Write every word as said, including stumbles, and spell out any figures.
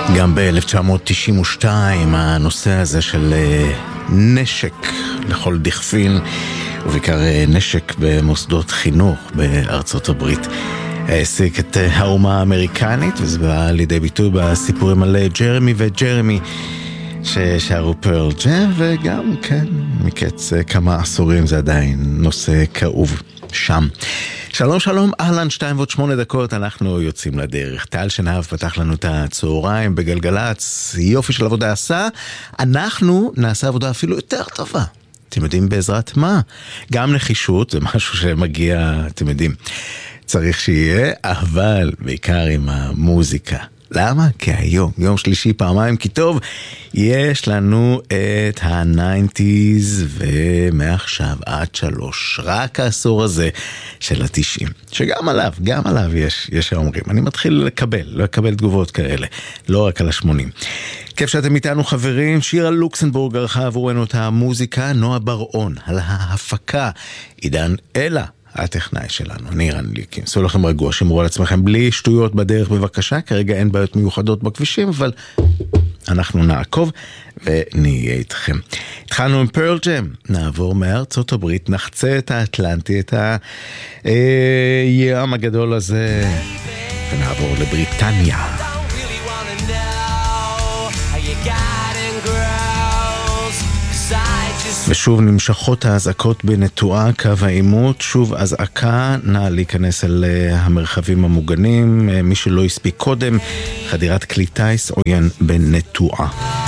גם ב-אלף תשע מאות תשעים ושתיים הנושא הזה של נשק לכל דכפין, ובעיקר נשק במוסדות חינוך בארצות הברית, העסיק את האומה האמריקנית, וזה בא לידי ביטוי בסיפורים על ג'רמי וג'רמי ששרו פרל ג'ם, וגם כן מקץ כמה עשורים זה עדיין נושא כאוב שם. שלום שלום, אהלן, שתיים ועוד שמונה דקות, אנחנו יוצאים לדרך. טל שנהב פתח לנו את הצהריים בגלגלץ, יופי של עבודה עשה, אנחנו נעשה עבודה אפילו יותר טובה. אתם יודעים בעזרת מה? גם נחישות, זה משהו שמגיע, אתם יודעים, צריך שיהיה, אבל בעיקר עם המוזיקה. למה? כי היום, יום שלישי פעמיים, כי טוב, יש לנו את ה-תשעים ומעכשיו עד שלוש, רק העשור הזה של ה-תשעים, שגם עליו, גם עליו יש, יש האומרים. אני מתחיל לקבל, לא לקבל תגובות כאלה, לא רק על ה-שמונים. כיף שאתם איתנו חברים, שירה לוקסנבורג ערכה עבורנו את המוזיקה, נועה בר-און, על ההפקה, עידן אלה. הטכנאי שלנו, אני רן ליקים. סעו לכם רגוע, שמרו על עצמכם בלי שטויות בדרך בבקשה, כרגע אין בעיות מיוחדות בכבישים, אבל אנחנו נעקוב ונהיה איתכם. התחלנו עם פרל ג'ם, נעבור מארצות הברית, נחצה את האטלנטי, את הים הגדול הזה, ונעבור לבריטניה. ושוב נמשכות ההזעקות בנטועה קו העימות, שוב הזעקה, נא להיכנס אל המרחבים המוגנים, מי שלא הספיק קודם, חדירת כלי טייס עוין בנטועה.